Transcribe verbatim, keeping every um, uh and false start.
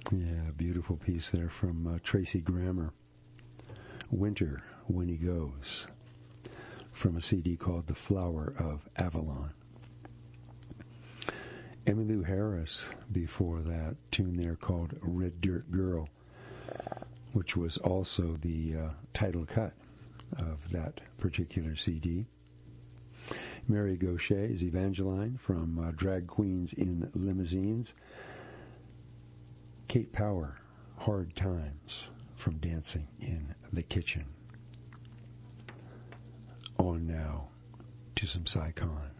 Yeah, beautiful piece there from uh, Tracy Grammer. Winter, When He Goes, from a C D called The Flower of Avalon. Emmylou Harris, before that, tune there called Red Dirt Girl, which was also the uh, title cut of that particular C D. Mary Gaucher's Evangeline from uh, Drag Queens in Limousines. Kate Power, Hard Times, from Dancing in the Kitchen. On now to some Psycon.